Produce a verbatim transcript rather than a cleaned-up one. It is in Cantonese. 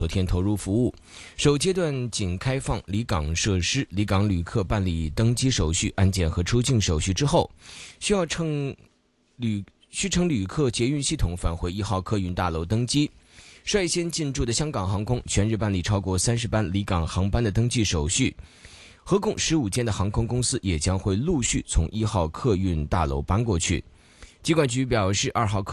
昨天投入服务，首阶段仅开放离港设施，离港旅客办理登机手续、安检和出境手续之后，需要乘旅需乘旅客捷运系统返回一号客运大楼登机。率先进驻的香港航空全日办理超过三十班离港航班的登记手续，合共十五间的航空公司也将会陆续从一号客运大楼搬过去。机管局表示，二号客